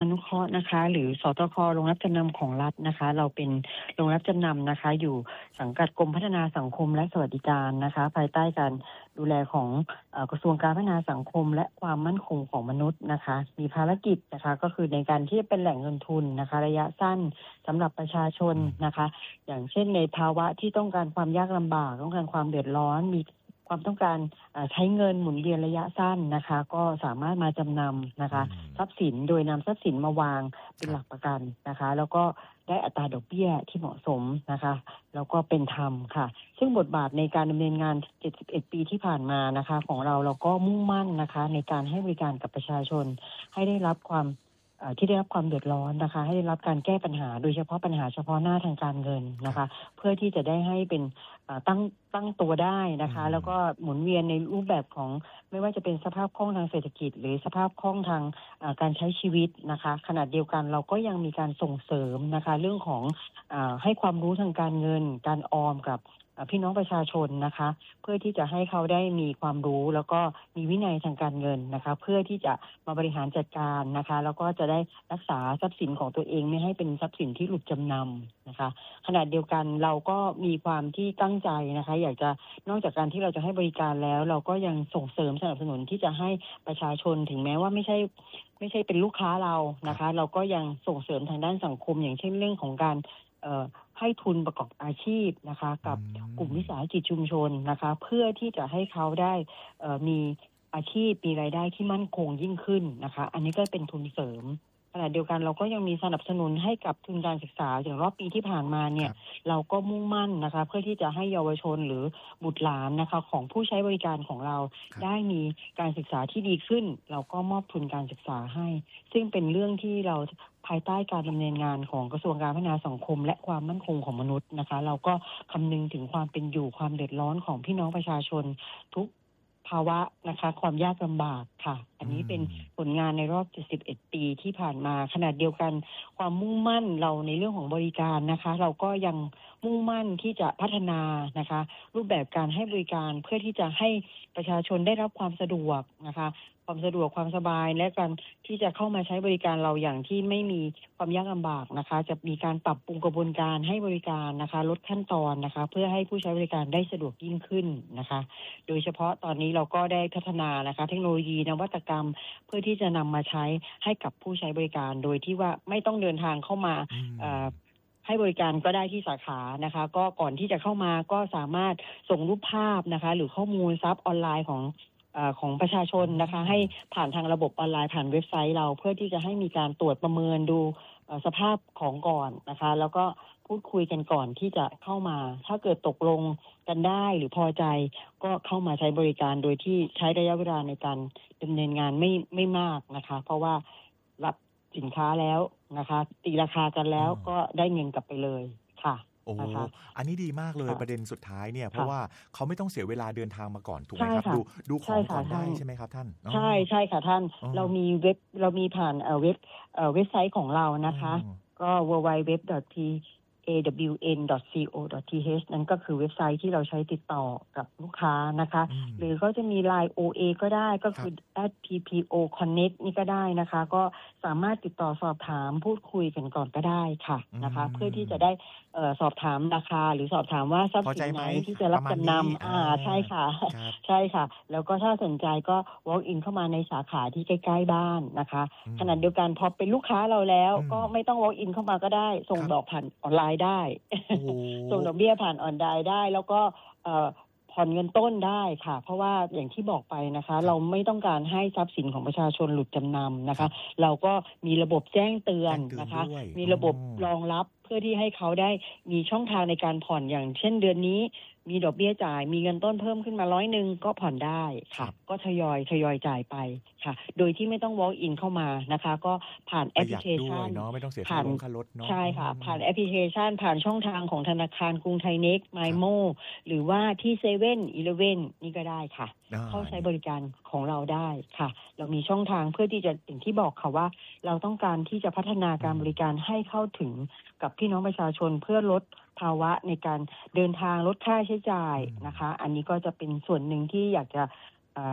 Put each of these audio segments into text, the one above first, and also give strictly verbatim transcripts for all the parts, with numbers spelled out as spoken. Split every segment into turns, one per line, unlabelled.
นุเคราะห์นะคะหรือสตค.โรงรับจำนำของรัฐนะคะเราเป็นโรงรับจำนำนะคะอยู่สังกัดกรมพัฒนาสังคมและสวัสดิการนะคะภายใต้การดูแลของเอ่อกระทรวงการพัฒนาสังคมและความมั่นคงของมนุษย์นะคะมีภารกิจนะคะก็คือในการที่จะเป็นแหล่งเงินทุนนะคะระยะสั้นสำหรับประชาชน
อืม
นะคะอย่างเช่นในภาวะที่ต้องการความยากลำบากต้องการความเดือดร้อนมีความต้องการเอ่อใช้เงินหมุนเวียนระยะสั้นนะคะก็สามารถมาจำนำนะ
อื
คะ
ม
ทรัพย์สินโดยนำทรัพย์สินมาวางเป็
ครับ
นหลักประกันนะคะแล้วก็ได้อัตราดอกเบี้ยที่เหมาะสมนะคะแล้วก็เป็นธรรมค่ะซึ่งบทบาทในการดำเนินงานเจ็ดสิบเอ็ดปีที่ผ่านมานะคะของเราเราก็มุ่งมั่นนะคะในการให้บริการกับประชาชนให้ได้รับความเอ่อที่ได้รับความเดือดร้อนนะคะให้ได้รับการแก้ปัญหาโดยเฉพาะปัญหาเฉพาะหน้าทางการเงิน
ค
นะคะ
รับ
เพื่อที่จะได้ให้เป็นเอ่อตั้งตั้งตัวได้
อื
นะคะ
ม
แล้วก็หมุนเวียนในรูปแบบของไม่ว่าจะเป็นสภาพคล่องทางเศรษฐกิจหรือสภาพคล่องทางเอ่อการใช้ชีวิตนะคะขณะเดียวกันเราก็ยังมีการส่งเสริมนะคะเรื่องของเอ่อให้ความรู้ทางการเงินการออมกับเอ่อพี่น้องประชาชนนะคะเพื่อที่จะให้เขาได้มีความรู้แล้วก็มีวินัยทางการเงินนะคะเพื่อที่จะมาบริหารจัดการนะคะแล้วก็จะได้รักษาทรัพย์สินของตัวเองไม่ให้เป็นทรัพย์สินที่หลุดจำนำนะคะขณะเดียวกันเราก็มีความที่ตั้งใจนะคะอยากจะนอกจากการที่เราจะให้บริการแล้วเราก็ยังส่งเสริมสนับสนุนที่จะให้ประชาชนถึงแม้ว่าไม่ใช่ไม่ใช่เป็นลูกค้าเรา
ครับ
นะคะเราก็ยังส่งเสริมทางด้านสังคมอย่างเช่นเรื่องของการเอ่อให้ทุนประกอบอาชีพนะคะ
อื
กับกลุ่มวิ
ม
สาหกิจชุมชนนะคะเพื่อที่จะให้เขาได้เอ่อมีอาชีพมีรายได้ที่มั่นคงยิ่งขึ้นนะคะอันนี้ก็เป็นทุนเสริมขณะเดียวกันเราก็ยังมีสนับสนุนให้กับทุนการศึกษาอย่างรอบปีที่ผ่านมา
ค
เนี่ย
รับ
เราก็มุ่งมั่นนะคะเพื่อที่จะให้เยาวชนหรือบุตรหลานนะคะของผู้ใช้บริการของเรา
ครับ
ได้มีการศึกษาที่ดีขึ้นเราก็มอบทุนการศึกษาให้ซึ่งเป็นเรื่องที่เราภายใต้การดำเนินงานของกระทรวงการพัฒนาสังคมและความมั่นคงของมนุษย์นะคะเราก็คำนึงถึงความเป็นอยู่ความเดือดร้อนของพี่น้องประชาชนทุกภาวะนะคะความยากลำบากค่ะอัน
อื
นี้เป็น
ม
ผลงานในรอบเจ็ดสิบเอ็ดปีที่ผ่านมาขณะเดียวกันความมุ่งมั่นเราในเรื่องของบริการนะคะเราก็ยังมุ่งมั่นที่จะพัฒนานะคะรูปแบบการให้บริการเพื่อที่จะให้ประชาชนได้รับความสะดวกนะคะความสะดวกความสบายและการที่จะเข้ามาใช้บริการเราอย่างที่ไม่มีความยากลำบากนะคะจะมีการปรับปรุงกระบวนการให้บริการนะคะลดขั้นตอนนะคะเพื่อให้ผู้ใช้บริการได้สะดวกยิ่งขึ้นนะคะโดยเฉพาะตอนนี้เราก็ได้พัฒนานะคะเทคโนโลยีนวัตกรรมเพื่อที่จะนำมาใช้ให้กับผู้ใช้บริการโดยที่ว่าไม่ต้องเดินทางเข้ามา
อื
เอ่
ม
อให้บริการก็ได้ที่สาขานะคะก็ก่อนที่จะเข้ามาก็สามารถส่งรูปภาพนะคะหรือข้อมูลทรัพย์ออนไลน์ของเอ่อของประชาช
อ๋
นนะคะให้
อ
ผ่านทางระบบออนไลน์ผ่านเว็บไซต์เราเพื่อที่จะให้มีการตรวจประเมินดูเอ่อสภาพของก่อนนะคะแล้วก็พูดคุยกันก่อนที่จะเข้ามาถ้าเกิดตกลงกันได้หรือพอใจก็เข้ามาใช้บริการโดยที่ใช้ระยะเวลาในการดำเนินงานไม่ไม่มากนะคะเพราะว่ารับสินค้าแล้วนะคะตีราคากันแล้ว
เออ
ก็ได้เงินกลับไปเลยค่ะ
โอ้
นะคะ
อันนี้ดีมากเลย
ค่ะ
ประเด็นสุดท้ายเนี่ยเพราะ
ค่ะ
ว่าเขาไม่ต้องเสียเวลาเดินทางมาก่อนถูกไหม
ใช่ค่ะ
ครับดูดูข
ใช่
องก่
ค่ะท่าน
อนได้ใช่ไหมครับท่านอ๋อ
ใช่ใช่ค่ะท่าน
เออ
เรามีเว็บเรามีผ่านเอ่อเว็บเอ่อเว็บไซต์ของเรา
เอ
นะคะ
อ
ก็ ดับเบิลยู ดับเบิลยู ดับเบิลยู ดอท พี เอ ดับเบิลยู เอ็น ดอท ซี โอ ดอท ที เอช นั่นก็คือเว็บไซต์ที่เราใช้ติดต่อกับลูกค้านะคะ
อืม
หรือก็จะมี ไลน์ โอ เอ ก็ได้ก็คือ
ครับ
แอท พี พี โอ คอนเน็กต์ นี่ก็ได้นะคะก็สามารถติดต่อสอบถามพูดคุยกันก่อนก็ได้ค่ะ
อื
นะคะเพื่อที่
ม
จะได้เอ่อสอบถามราคาหรือสอบถามว่าทรัพย์สินไหน
พอใจไหม
ที่จะ
ประมาณ
รับจำ
นี้
นำ
อา
อ่าใช่ค่ะ
ครับ
ใช่ค่ะแล้วก็ถ้าสนใจก็ walk in เข้ามาในสาขาที่ใกล้ๆบ้านนะคะ
อืม
ขณะเดียวกันพอเป็นลูกค้าเราแล้ว
อืม
ก็ไม่ต้อง walk in เข้ามาก็ได้ส่ง
ครับ
ดอกผ่านออนไลน์ได้
โอ้โฮ
ส่งดอกเบี้ยผ่านออนไลน์ได้แล้วก็เอ่อผ่อนเงินต้นได้ค่ะเพราะว่าอย่างที่บอกไปนะคะเรา
ครับ
ไม่ต้องการให้ทรัพย์สินของประชาชนหลุดจำนำนะคะ
ครับ
เราก็มีระบบแจ้งเตือน
แจ้งเตือน
นะคะ
ด้วย
มี
อ้อ
ระบบรองรับเพื่อที่ให้เขาได้มีช่องทางในการผ่อนอย่างเช่นเดือนนี้ มีดอกเบี้ยจ่ายมีเงินต้นเพิ่มขึ้นมาร้อยหนึ่งก็ผ่อนได้ค่ะ
ครับ
ก็ทยอยทยอยจ่ายไปค่ะโดยที่ไม่ต้อง walk in เข้ามานะคะก็ผ่าน
ประ
แอปพลิเค
หยัดด้วย
ชัน
เนาะไม่ต้องเสียค่า
ผ่าน
รงค่ารถเนาะ
ใช่
อื
ค่ะ
ม
ผ่านแอปพลิเคชันผ่านช่องทางของธนาคารกรุงไทยเน็กไม
ครับ
โมหรือว่าที่เซเว่นอีเลฟเว่นนี่ก็ได้ค่ะ
อา
เข้าใช้
นี่
บริการของเราได้ค่ะเรามีช่องทางเพื่อที่จะอย่างที่บอกค่ะว่าเราต้องการที่จะพัฒนาการ
อืม
บริการให้เข้าถึงกับพี่น้องประชาชนเพื่อลดภาวะในการเดินทางลดค่าใช้จ่าย
อืม
นะคะอันนี้ก็จะเป็นส่วนหนึ่งที่อยากจะเอ่อส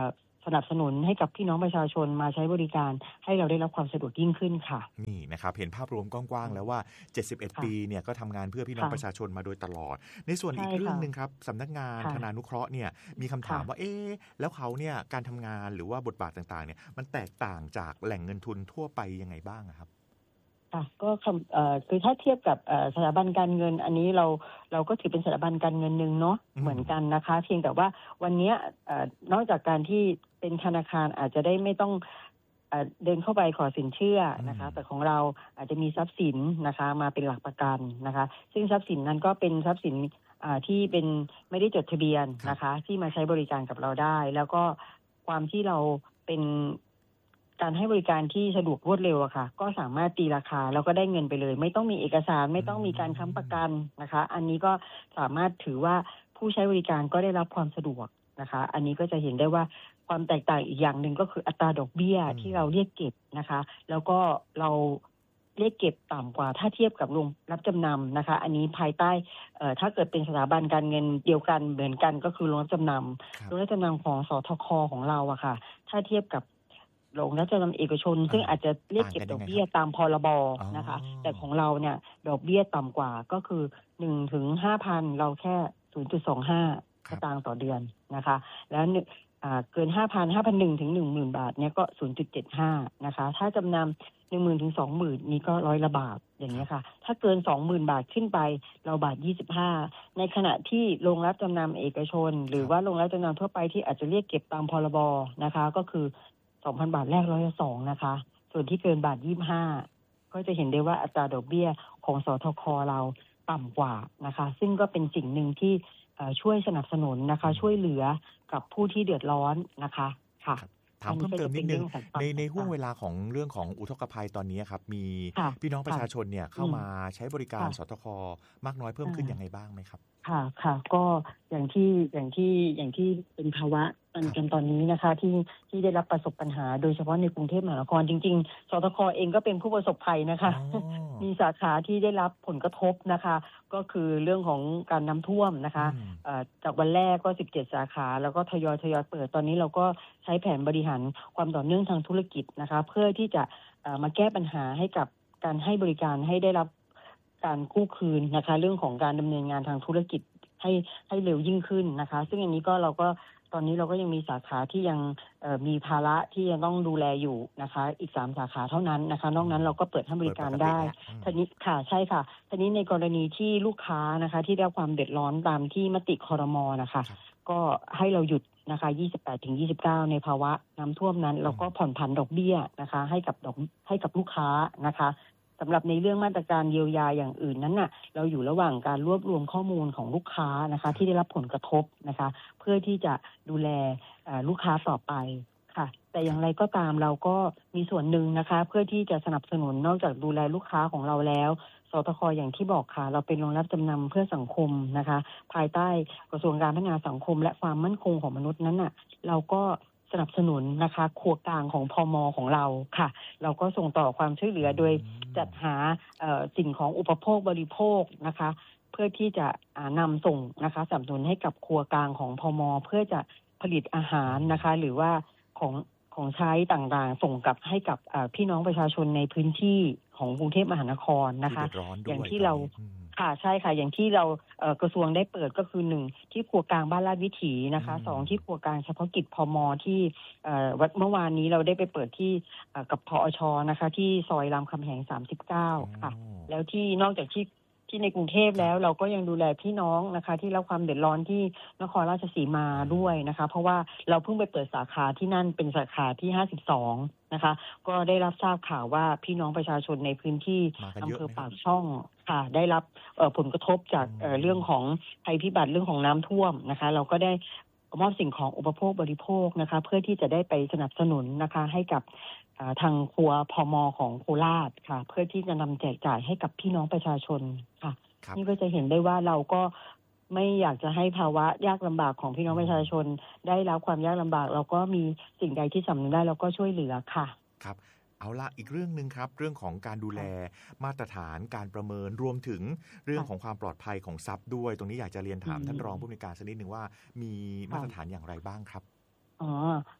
สนับสนุนให้กับพี่น้องประชาชนมาใช้บริการให้เราได้รับความสะดวกยิ่งขึ้นค่ะ
นี่นะครับเห็นภาพรวมกว้างๆแล้วว่าเจ็ดสิบเอ็ดปีเนี่ยก็ทำงานเพื่อพี่น้องประชาชนมาโดยตลอดในส่วนอีกเรื่องนึงครับสำนักงานธนานุเคราะห์เนี่ยมีคำถามว่าเอ๊ะแล้วเขาเนี่ยการทำงานหรือว่าบทบาทต่างๆเนี่ยมันแตกต่างจากแหล่งเงินทุนทั่วไปยังไงบ้างครับ
ค่ะก็คำเอ่อคือถ้าเทียบกับเอ่อสถาบันการเงินอันนี้เราเราก็ถือเป็นสถาบันการเงินหนึ่งเนาะเหมือนกันนะคะเพียงแต่ว่าวันนี้เอ่อนอกจากการที่เป็นธนาคารอาจจะได้ไม่ต้องเอ่อเดินเข้าไปขอสินเชื่อนะคะแต่ของเราอาจจะมีทรัพย์สินนะคะมาเป็นหลักประกันนะคะซึ่งทรัพย์สินนั้นก็เป็นทรัพย์สินอ่าที่เป็นไม่ได้จดทะเบียนนะคะที่มาใช้บริการกับเราได้แล้วก็ความที่เราเป็นการให้บริการที่สะดวกรวดเร็วอะค่ะก็สามารถตีราคาแล้วก็ได้เงินไปเลยไม่ต้องมีเอกสารไม่ต้องมีการค้ำประกันนะคะอันนี้ก็สามารถถือว่าผู้ใช้บริการก็ได้รับความสะดวกนะคะอันนี้ก็จะเห็นได้ว่าความแตกต่างอีกอย่างหนึ่งก็คืออัตราดอกเบี้ยที่เราเรียกเก็บนะคะแล้วก็เราเรียกเก็บต่ำกว่าถ้าเทียบกับโรงรับจำนำนะคะอันนี้ภายใต้เอ่อถ้าเกิดเป็นสถาบันการเงินเดียวกันเหมือนกันก็คือโรงรับจำนำโรงรับจำนำของสทค.ของเราอะค่ะถ้าเทียบกับโรงรับจำนำเอกชนซึ่งอาจจะเรียกเก็บดอกเบี้ยตามพรบนะคะแต่ของเราเนี่ยดอกเบี้ยต่ำกว่าก็คือ หนึ่งถึงห้าพัน เราแค่ ศูนย์จุดสองห้า สตางค์ต่อเดือนนะคะแล้วอ่าเกิน ห้าพัน ห้าพันหนึ่ง ถึง หนึ่งหมื่น บาทเนี่ยก็ ศูนย์จุดเจ็ดห้า นะคะถ้าจำนำ หนึ่งหมื่น ถึง สองหมื่น นี่ก็ร้อยละบาทอย่างเงี้ยค่ะถ้าเกิน สองหมื่น บาทขึ้นไปเราบาทยี่สิบห้าในขณะที่โรงรับจำนำเอกชนหรือว่าโรงรับจำนำทั่วไปที่อาจจะเรียกเก็บตามพรบนะคะก็คือ สองพัน บาทแรกร้อยละสองนะคะส่วนที่เกินบาทยี่สิบห้าก็จะเห็นได้ว่าอัตราดอกเบี้ยของสทค.เราต่ำกว่านะคะซึ่งก็เป็นสิ่งหนึ่งที่ช่วยสนับสนุนนะคะช่วยเหลือกับผู้ที่เดือดร้อนนะคะค่ะ
ถามเพิ่มเติมนิดนึงในในห่วงเวลาของเรื่องของอุทกภัยตอนนี้ครับมีพี่น้องประชาชนเนี่ยเข้ามาใช้บริการสทค.มากน้อยเพิ่มขึ้นยังไงบ้างไหมครับ
ค่ะค่ะก็อย่างที่อย่างที่อย่างที่เป็นภาวะกันตอนนี้นะคะที่ที่ได้รับประสบปัญหาโดยเฉพาะในกรุงเทพมหานครจริงๆสทค.เองก็เป็นผู้ประสบภัยนะคะมีสาขาที่ได้รับผลกระทบนะคะก็คือเรื่องของการน้ำท่วมนะคะจากวันแรกก็สิบเจ็ดสาขาแล้วก็ทยอยทยอยเปิดตอนนี้เราก็ใช้แผนบริหารความต่อเนื่องทางธุรกิจนะคะเพื่อที่จะมาแก้ปัญหาให้กับการให้บริการให้ได้รับการกู้คืนนะคะเรื่องของการดำเนินงานทางธุรกิจให้ให้เร็วยิ่งขึ้นนะคะซึ่งอันนี้ก็เราก็ตอนนี้เราก็ยังมีสาขาที่ยังมีภาระที่ยังต้องดูแลอยู่นะคะอีกสามสาขาเท่านั้นนะคะนอกนั้นเราก็เปิดให้บริการได้ทีนี้ค่ะใช่ค่ะทีนี้ในกรณีที่ลูกค้านะคะที่ได้รับความเดือดร้อนตามที่มติครม.นะคะก็ให้เราหยุดนะคะยี่สิบแปดถึงยี่สิบเก้าในภาวะน้ำท่วมนั้นเราก็ผ่อนผันดอกเบี้ยนะคะให้กับดอกให้กับลูกค้านะคะสำหรับในเรื่องมาตรการเยียวยาอย่างอื่นนั้นน่ะเราอยู่ระหว่างการรวบรวมข้อมูลของลูกค้านะคะที่ได้รับผลกระทบนะคะเพื่อที่จะดูแลลูกค้าต่อไปค่ะแต่อย่างไรก็ตามเราก็มีส่วนหนึ่งนะคะเพื่อที่จะสนับสนุนนอกจากดูแลลูกค้าของเราแล้วสทค.อย่างที่บอกค่ะเราเป็นโรงรับจำนำเพื่อสังคมนะคะภายใต้กระทรวงการพัฒนาสังคมและความมั่นคงของมนุษย์นั้นน่ะเราก็สนับสนุนนะคะครัวกลางของพม.ของเราค่ะเราก็ส่งต่อความช่วยเหลือโดยจัดหาสิ่งของอุปโภคบริโภคนะคะเพื่อที่จะนำส่งนะคะสนับสนุนให้กับครัวกลางของพม.เพื่อจะผลิตอาหารนะคะหรือว่าของของใช้ต่างๆส่งกลับให้กับพี่น้องประชาชนในพื้นที่ของกรุงเทพมหานครนะคะอย่างที่เราค่ะใช่ค่ะอย่างที่เรากระทรวงได้เปิดก็คือหนึ่งที่ครัวกลางบ้านลาดวิถีนะคะสองที่ครัวกลางเฉพาะกิจพม.ที่วัดเมื่อวานนี้เราได้ไปเปิดที่กับพอช.นะคะที่ซอยรามคำแหงสามสิบเก้าค่ะแล้วที่นอกจากที่ที่ในกรุงเทพแล้วเราก็ยังดูแลพี่น้องนะคะที่รับความเดือดร้อนที่นครราชสีมาด้วยนะคะเพราะว่าเราเพิ่งไปเปิดสาขาที่นั่นเป็นสาขาที่ห้าสิบสองนะคะก็ได้รับทราบข่าวว่าพี่น้องประชาชนในพื้นที่อำเภอปากช่องค่ะได้รับผลกระทบจากเรื่องของภัยพิบัติเรื่องของน้ำท่วมนะคะเราก็ได้มอบสิ่งของอุปโภคบริโภคนะคะเพื่อที่จะได้ไปสนับสนุนนะคะให้กับทางครัวพม.ของโคราชค่ะเพื่อที่จะนำแจกจ่ายให้กับพี่น้องประชาชนค่ะนี่ก็จะเห็นได้ว่าเราก็ไม่อยากจะให้ภาวะยากลำบากของพี่น้องประชาชนได้รับความยากลำบากเราก็มีสิ่งใดที่สำนึกได้เราก็ช่วยเหลือค่ะ
ครับเอาละอีกเรื่องนึงครับเรื่องของการดูแลมาตรฐานการประเมินรวมถึงเรื่องของความปลอดภัยของทรัพย์ด้วยตรงนี้อยากจะเรียนถามท่านรองผู้อำนวยการสักนิดนึงว่ามีมาตรฐานอย่างไรบ้างครับ
อ๋อ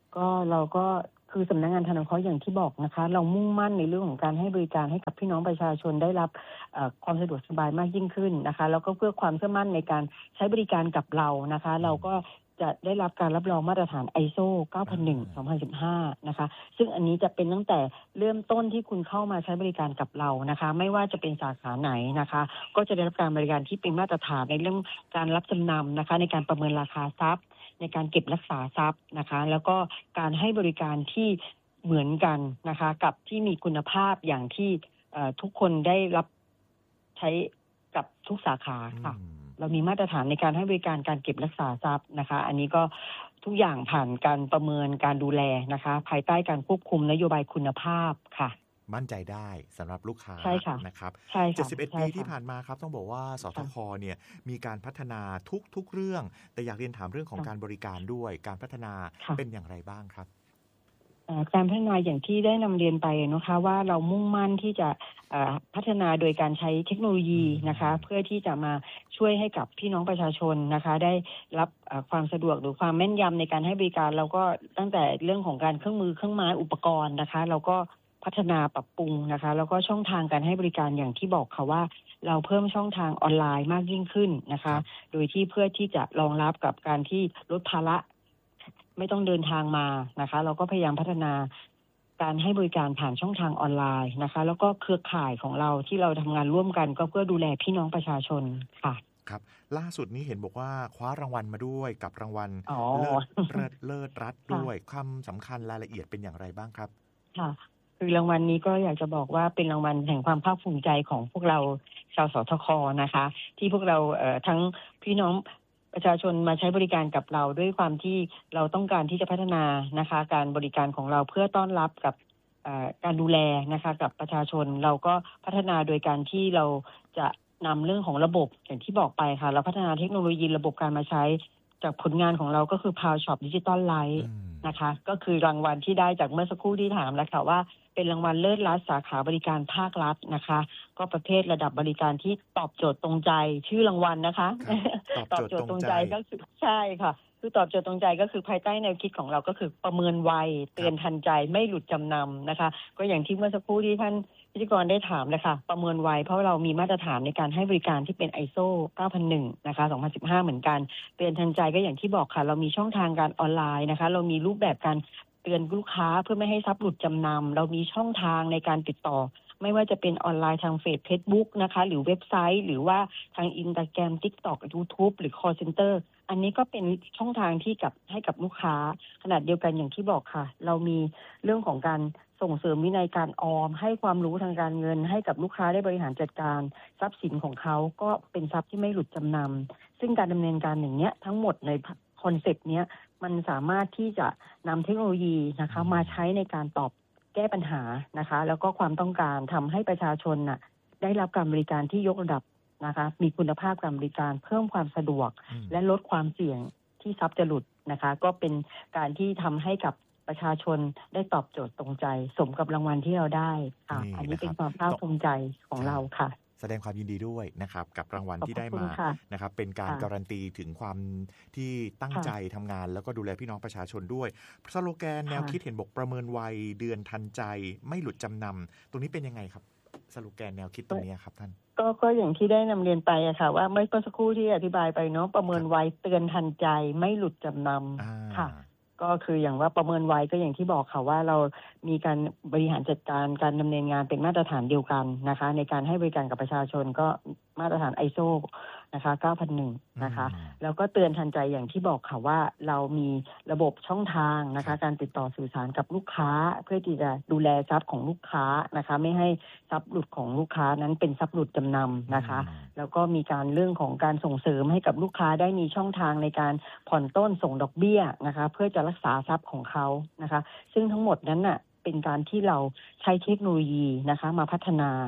ก็เราก็คือสำนักงานธนาคารอย่างที่บอกนะคะเรามุ่งมั่นในเรื่องของการให้บริการให้กับพี่น้องประชาชนได้รับความสะดวกสบายมากยิ่งขึ้นนะคะแล้วก็เพื่อความเชื่อมั่นในการใช้บริการกับเรานะคะเราก็จะได้รับการรับรองมาตรฐาน ไอ เอส โอ เก้าพันหนึ่ง สองพันสิบห้า นะคะซึ่งอันนี้จะเป็นตั้งแต่เริ่มต้นที่คุณเข้ามาใช้บริการกับเรานะคะไม่ว่าจะเป็นสาขาไหนนะคะก็จะได้รับการบริการที่เป็นมาตรฐานในเรื่องการรับจำนำนะคะในการประเมินราคาทรัพย์ในการเก็บรักษาทรัพย์นะคะแล้วก็การให้บริการที่เหมือนกันนะคะกับที่มีคุณภาพอย่างที่ทุกคนได้รับใช้กับทุกสาขาค่ะเรามีมาตรฐานในการให้บริการการเก็บรักษาทรัพย์นะคะอันนี้ก็ทุกอย่างผ่านการประเมินการดูแลนะคะภายใต้การควบคุมนโยบายคุณภาพค่ะ
มั่นใจได้สำหรับลูกค้านะครับเจ็ดสิบเอ็ดปีที่ผ่านมาครับต้องบอกว่าสทค.เนี่ยมีการพัฒนาทุกๆเรื่องแต่อยากเรียนถามเรื่องของการบริการด้วยการพัฒนาเป็นอย่างไรบ้างครับ
การพัฒนาอย่างที่ได้นำเรียนไปนะคะว่าเรามุ่งมั่นที่จะพัฒนาโดยการใช้เทคโนโลยีนะคะเพื่อที่จะมาช่วยให้กับพี่น้องประชาชนนะคะได้รับความสะดวกหรือความแม่นยำในการให้บริการแล้วก็ตั้งแต่เรื่องของการเครื่องมือเครื่องไม้อุปกรณ์นะคะเราก็พัฒนาปรับปรุงนะคะแล้วก็ช่องทางการให้บริการอย่างที่บอกค่ะว่าเราเพิ่มช่องทางออนไลน์มากยิ่งขึ้นนะคะโดยที่เพื่อที่จะรองรับกับการที่ลดภาระไม่ต้องเดินทางมานะคะเราก็พยายามพัฒนาการให้บริการผ่านช่องทางออนไลน์นะคะแล้วก็เครือข่ายของเราที่เราทำงานร่วมกันก็เพื่อดูแลพี่น้องประชาชนค่ะ
ครับล่าสุดนี้เห็นบอกว่าคว้ารางวัลมาด้วยกับรางวัลเลิศเลิศเลิศรัฐด้วยความสำคัญรายละเอียดเป็นอย่างไรบ้างครับ
ค่ะคือรางวัลนี้ก็อยากจะบอกว่าเป็นรางวัลแห่งความภาคภูมิใจของพวกเราชาวสทค.นะคะที่พวกเราเอ่อทั้งพี่น้องประชาชนมาใช้บริการกับเราด้วยความที่เราต้องการที่จะพัฒนานะคะการบริการของเราเพื่อต้อนรับกับการดูแลนะคะกับประชาชนเราก็พัฒนาโดยการที่เราจะนำเรื่องของระบบอย่างที่บอกไปค่ะเราพัฒนาเทคโนโลยีระบบการมาใช้จากผลงานของเราก็คือ Power Shop Digital Life นะคะก็คือรางวัลที่ได้จากเมื่อสักครู่ที่ถามแล้วค่ะว่าเป็นรางวัลเลิศรัฐสาขาบริการภาครัฐนะคะก็ประเภทระดับบริการที่ตอบโจทย์ตรงใจชื่อรางวัลนะคะ
ตอบโจทย์ตรงใจ
ก็คือใช่ค่ะคือตอบโจทย์ตรงใจก็คือภายใต้แนวคิดของเราก็คือประเมินไวเตือนทันใจไม่หลุดจำนำนะคะก็อย่างที่เมื่อสักครู่ที่ท่านพิธีกรได้ถามเลยค่ะประเมินไวเพราะเรามีมาตรฐานในการให้บริการที่เป็น ไอ เอส โอ เก้าพันหนึ่ง นะคะสองพันสิบห้าเหมือนกันเตือนทันใจก็อย่างที่บอกค่ะเรามีช่องทางการออนไลน์นะคะเรามีรูปแบบการเตือนลูกค้าเพื่อไม่ให้ทรัพย์หลุดจำนำเรามีช่องทางในการติดต่อไม่ว่าจะเป็นออนไลน์ทางเฟซ Facebook นะคะหรือเว็บไซต์หรือว่าทาง Instagram TikTok YouTube หรือ Call Center อันนี้ก็เป็นช่องทางที่กับให้กับลูกค้าขนาดเดียวกันอย่างที่บอกค่ะเรามีเรื่องของการส่งเสริมวินัยการออมให้ความรู้ทางการเงินให้กับลูกค้าได้บริหารจัดการทรัพย์สินของเขาก็เป็นทรัพย์ที่ไม่หลุดจำนำซึ่งการดำเนินการอย่างเนี้ยทั้งหมดในคอนเซ็ปต์เนี้ยมันสามารถที่จะนำเทคโนโลยีนะคะมาใช้ในการตอบแก้ปัญหานะคะแล้วก็ความต้องการทำให้ประชาชนน่ะได้รับการบริการที่ยกระดับนะคะมีคุณภาพการบริการเพิ่มความสะดวกและลดความเสี่ยงที่ทรัพย์จะหลุดนะคะก็เป็นการที่ทำให้กับประชาชนได้ตอบโจทย์ตรงใจสมกับรางวัลที่เราได้ค่ะอันนี้เป็นความภาคภูมิใจของเราค่ะ
แสดงความยินดีด้วยนะครับกับรางวัลที่ได้มานะครับเป็นการการันตีถึงความที่ตั้งใจทำงานแล้วก็ดูแลพี่น้องประชาชนด้วยสโลแกนแนวคิดเห็นบอกประเมินไวเดือนทันใจไม่หลุดจำนำตรงนี้เป็นยังไงครับสโลแกนแนวคิดตรงนี้ครับท่าน
ก็ก็อย่างที่ได้นำเรียนไปอะค่ะว่าเมื่อสักครู่ที่อธิบายไปเนาะประเมินไวเตือนทันใจไม่หลุดจำนำค่ะก็คืออย่างว่าประเมินไว้ก็อย่างที่บอกค่ะว่าเรามีการบริหารจัดการการดำเนินงานเป็นมาตรฐานเดียวกันนะคะในการให้บริการกับประชาชนก็มาตรฐาน ไอ เอส โอ นะคะเก้าพันหนึ่งนะคะแล้วก็เตือนทันใจอย่างที่บอกค่ะว่าเรามีระบบช่องทางนะคะการติดต่อสื่อสารกับลูกค้าเพื่อที่จะดูแลทรัพย์ของลูกค้านะคะไม่ให้ทรัพย์หลุดของลูกค้านั้นเป็นทรัพย์หลุดจำนำนะคะแล้วก็มีการเรื่องของการส่งเสริมให้กับลูกค้าได้มีช่องทางในการผ่อนต้นส่งดอกเบี้ยนะคะเพื่อจะรักษาทรัพย์ของเขานะคะซึ่งทั้งหมดนั้นน่ะเป็นการที่เราใช้เทคโนโลยีนะคะมาพัฒนา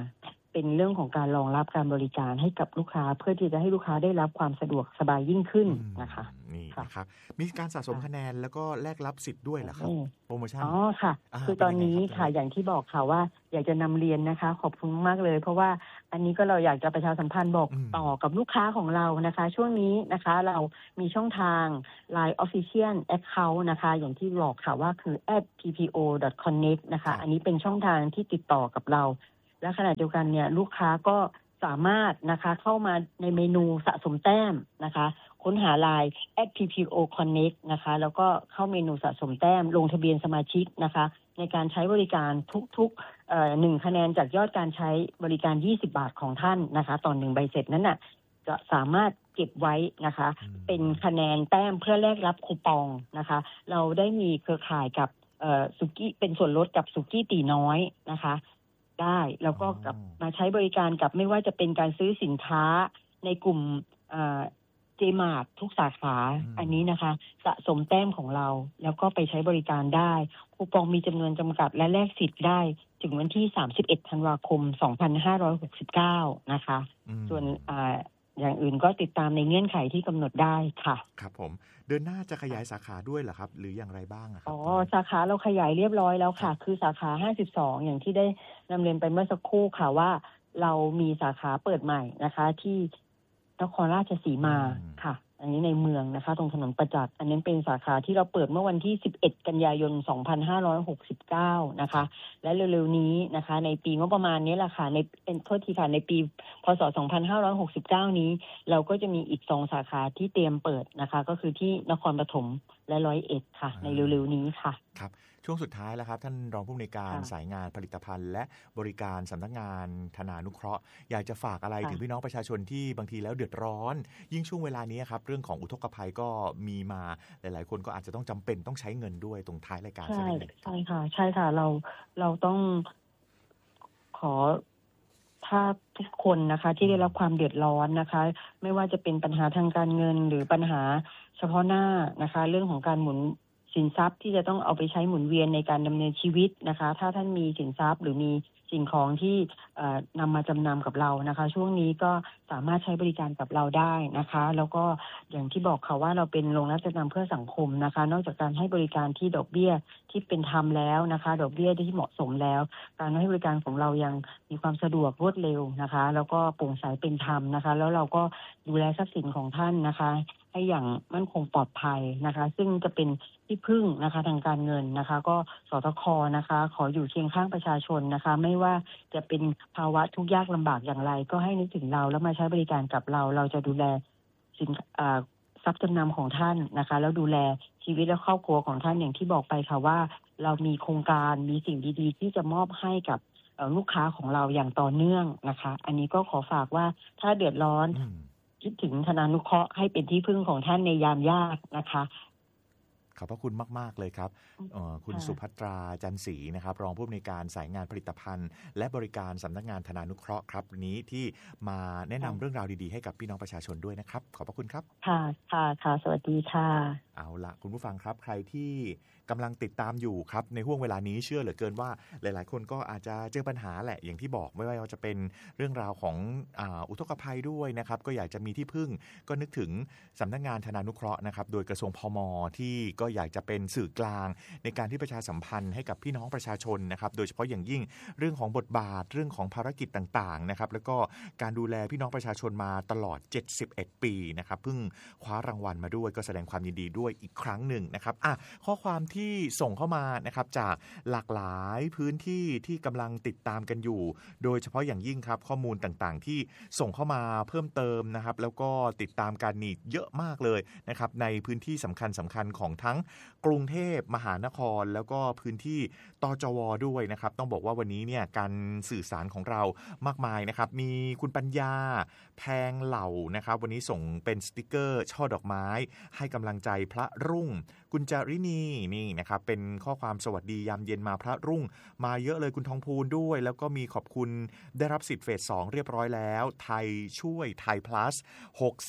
เป็นเรื่องของการรองรับการบริการให้กับลูกค้าเพื่อที่จะให้ลูกค้าได้รับความสะดวกสบายยิ่งขึ้นนะคะ
นี่นะครับมีการสะสมคะแนนแล้วก็แลกรับสิทธิ์ด้วยเหรอครับโปรโมชั่น
อ๋อค่ะคือตอนนี้ค่ะอย่างที่บอกค่ะว่าอยากจะนำเรียนนะคะขอบคุณมากเลยเพราะว่าอันนี้ก็เราอยากจะประชาสัมพันธ์บอกต่อกับลูกค้าของเรานะคะช่วงนี้นะคะเรามีช่องทาง ไลน์ Official Account นะคะอย่างที่บอกค่ะว่าคือ แอท พี พี โอ ดอท คอนเน็กต์ นะคะอันนี้เป็นช่องทางที่ติดต่อกับเราและขณะเดียวกันเนี่ยลูกค้าก็สามารถนะคะเข้ามาในเมนูสะสมแต้มนะคะค้นหา ไลน์ แอท พี พี โอ คอนเน็กต์ นะคะแล้วก็เข้าเมนูสะสมแต้มลงทะเบียนสมาชิกนะคะในการใช้บริการทุกๆเอ่อหนึ่งคะแนนจากยอดการใช้บริการยี่สิบบาทของท่านนะคะต่อหนึ่งใบเสร็จนั้นน่ะจะสามารถเก็บไว้นะคะเป็นคะแนนแต้มเพื่อแลกรับคูปองนะคะเราได้มีเครือข่ายกับเอ่อสุกี้เป็นส่วนลดกับสุกี้ตีน้อยนะคะได้แล้วก็กับมาใช้บริการกับไม่ว่าจะเป็นการซื้อสินค้าในกลุ่มเอ่อเจมาร์ททุกสาขาอันนี้นะคะสะสมแต้มของเราแล้วก็ไปใช้บริการได้คูปองมีจำนวนจำกัดและแลกสิทธิ์ได้ถึงวันที่สามสิบเอ็ดธันวาคมสองพันห้าร้อยหกสิบเก้านะคะส่วนอ่าอย่างอื่นก็ติดตามในเงื่อนไขที่กำหนดได้ค่ะ
ครับผมเดือนหน้าจะขยายสาขาด้วยเหรอครับหรืออย่างไรบ้างครับ
อ๋อสาขาเราขยายเรียบร้อยแล้วค่ะคือสาขาห้าสิบสองอย่างที่ได้นำเรียนไปเมื่อสักครู่ค่ะว่าเรามีสาขาเปิดใหม่นะคะที่นครราชสีมาค่ะอันนี้ในเมืองนะคะตรงถนนประจักษ์อันนี้เป็นสาขาที่เราเปิดเมื่อวันที่สิบเอ็ดกันยายนสองพันห้าร้อยหกสิบเก้านะคะและเร็วๆนี้นะคะในปีงบประมาณนี้แหละค่ะในเป็นโทษทีค่ะในปีพศสองพันห้าร้อยหกสิบเก้านี้เราก็จะมีอีกสองสาขาที่เตรียมเปิดนะคะก็คือที่นครปฐมและร้อยเอ็ดค่ะในเร็วๆนี้ค่ะ
ครับช่วงสุดท้ายแล้วครับท่านรองผู้อำนวยการสายงานผลิตภัณฑ์และบริการสำนักงานธนานุเคราะห์อยากจะฝากอะไรถึงพี่น้องประชาชนที่บางทีแล้วเดือดร้อนยิ่งช่วงเวลานี้ครับเรื่องของอุทกภัยก็มีมาหลายๆคนก็อาจจะต้องจำเป็นต้องใช้เงินด้วยตรงท้ายรายการ
ใช่ใช่ค่ะใช่ค่ะเราเราต้องขอถ้าทุกคนนะคะที่ได้รับความเดือดร้อนนะคะไม่ว่าจะเป็นปัญหาทางการเงินหรือปัญหาเฉพาะหน้านะคะเรื่องของการหมุนสินทรัพย์ที่จะต้องเอาไปใช้หมุนเวียนในการดำเนินชีวิตนะคะถ้าท่านมีสินทรัพย์หรือมีสิ่งของที่นำมาจำนำกับเรานะคะช่วงนี้ก็สามารถใช้บริการกับเราได้นะคะแล้วก็อย่างที่บอกค่ะว่าเราเป็นโรงรับจำนำเพื่อสังคมนะคะนอกจากการให้บริการที่ดอกเบี้ยที่เป็นธรรมแล้วนะคะดอกเบี้ยที่เหมาะสมแล้วการให้บริการของเรายังมีความสะดวกรวดเร็วนะคะแล้วก็โปร่งใสเป็นธรรมนะคะแล้วเราก็ดูแลทรัพย์สินของท่านนะคะให้อย่างมั่นคงปลอดภัยนะคะซึ่งจะเป็นที่พึ่งนะคะทางการเงินนะคะก็สทค.นะคะขออยู่เคียงข้างประชาชนนะคะไม่ว่าจะเป็นภาวะทุกข์ยากลำบากอย่างไรก็ให้นึกถึงเราแล้วมาใช้บริการกับเราเราจะดูแลสินทรัพย์จำนำของท่านนะคะแล้วดูแลชีวิตและครอบครัวของท่านอย่างที่บอกไปค่ะว่าเรามีโครงการมีสิ่งดีๆที่จะมอบให้กับลูกค้าของเราอย่างต่อเนื่องนะคะอันนี้ก็ขอฝากว่าถ้าเดือดร้อนคิดถึงธนานุเคราะห์ให้เป็นที่พึ่งของท่านในยามยากนะคะ
ขอบพระคุณมากๆเลยครับคุณสุภัตราจันศรีนะครับรองผู้อำนวยการสายงานผลิตภัณฑ์และบริการสำนักงานธนานุเคราะห์ครับวันนี้ที่มาแนะนำเรื่องราวดีๆให้กับพี่น้องประชาชนด้วยนะครับขอบพระคุณครับ
ค่ะค่ะค่ะสวัสดีค่ะ
เอาละคุณผู้ฟังครับใครที่กำลังติดตามอยู่ครับในห่วงเวลานี้เชื่อเหลือเกินว่าหลายๆคนก็อาจจะเจอปัญหาแหละอย่างที่บอกไม่ว่าจะเป็นเรื่องราวของอ่าอุทกภัยด้วยนะครับก็อยากจะมีที่พึ่งก็นึกถึงสำนักงานธนานุเคราะห์นะครับโดยกระทรวงพม.ที่ก็อยากจะเป็นสื่อกลางในการที่ประชาสัมพันธ์ให้กับพี่น้องประชาชนนะครับโดยเฉพาะอย่างยิ่งเรื่องของบทบาทเรื่องของภารกิจต่างๆนะครับแล้วก็การดูแลพี่น้องประชาชนมาตลอดเจ็ดสิบเอ็ดปีนะครับเพิ่งคว้ารางวัลมาด้วยก็แสดงความยินดีด้วยอีกครั้งหนึ่งนะครับอ่ะข้อความที่ส่งเข้ามานะครับจากหลากหลายพื้นที่ที่กำลังติดตามกันอยู่โดยเฉพาะอย่างยิ่งครับข้อมูลต่างๆที่ส่งเข้ามาเพิ่มเติมนะครับแล้วก็ติดตามการนี่เยอะมากเลยนะครับในพื้นที่สำคัญสำคัญของทั้งกรุงเทพมหานครแล้วก็พื้นที่ตจว.ด้วยนะครับต้องบอกว่าวันนี้เนี่ยการสื่อสารของเรามากมายนะครับมีคุณปัญญาแพงเหล่านะครับวันนี้ส่งเป็นสติกเกอร์ช่อดอกไม้ให้กำลังใจพระรุ่งคุณจารินีนี่นะครับเป็นข้อความสวัสดียามเย็นมาพระรุ่งมาเยอะเลยคุณทองพูนด้วยแล้วก็มีขอบคุณได้รับสิทธิ์เฟสสองเรียบร้อยแล้วไทยช่วยไทย plus หกสิบ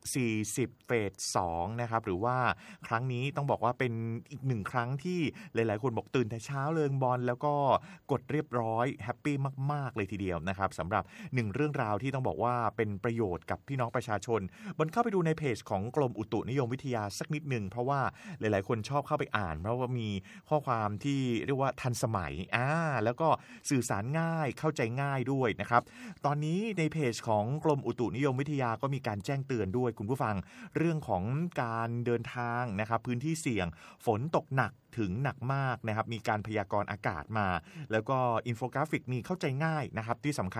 สี่สิบเฟสสองนะครับหรือว่าครั้งนี้ต้องบอกว่าเป็นอีกหนึ่งครั้งที่หลายๆคนบอกตื่นแต่เช้าเลิงบอลแล้วก็กดเรียบร้อยแฮปปี้มากๆเลยทีเดียวนะครับสำหรับหนึ่งเรื่องราวที่ต้องบอกว่าเป็นประโยชน์กับพี่น้องประชาชนบนเข้าไปดูในเพจของกรมอุตุนิยมวิทยาสักนิดหนึ่งเพราะว่าหลายๆคนชอบเข้าไปอ่านเพราะว่ามีข้อความที่เรียกว่าทันสมัยอ่าแล้วก็สื่อสารง่ายเข้าใจง่ายด้วยนะครับตอนนี้ในเพจของกรมอุตุนิยมวิทยาก็มีการแจ้งเตือนด้วยคุณผู้ฟังเรื่องของการเดินทางนะครับพื้นที่เสี่ยงฝนตกหนักถึงหนักมากนะครับมีการพยากรณ์อากาศมาแล้วก็อินโฟกราฟิกมีเข้าใจง่ายนะครับที่สำคัญ